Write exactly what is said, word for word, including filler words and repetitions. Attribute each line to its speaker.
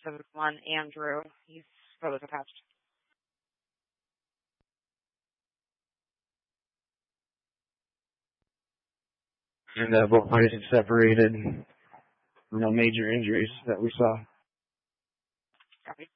Speaker 1: seven one, Andrew. He's photos attached.
Speaker 2: And uh, both parties had separated. No major injuries that we saw.
Speaker 1: Copy.